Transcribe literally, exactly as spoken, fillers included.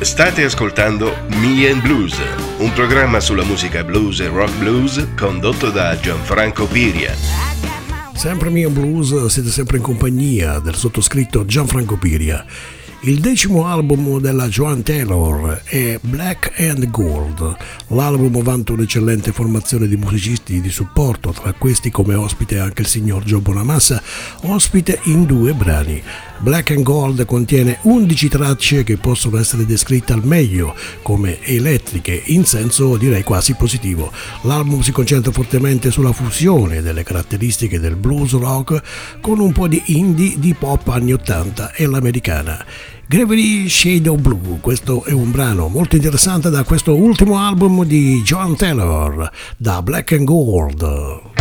State ascoltando Me and Blues, un programma sulla musica blues e rock blues condotto da Gianfranco Piria. Sempre Me and Blues, siete sempre in compagnia del sottoscritto Gianfranco Piria. Il decimo album della Joan Taylor è Black and Gold. L'album vanta un'eccellente formazione di musicisti di supporto, tra questi come ospite anche il signor Joe Bonamassa, ospite in due brani. Black and Gold contiene undici tracce che possono essere descritte al meglio come elettriche, in senso direi quasi positivo. L'album si concentra fortemente sulla fusione delle caratteristiche del blues rock con un po' di indie, di pop anni ottanta e l'americana. Gravity Shadow Blue, questo è un brano molto interessante da questo ultimo album di Joan Taylor, da Black and Gold.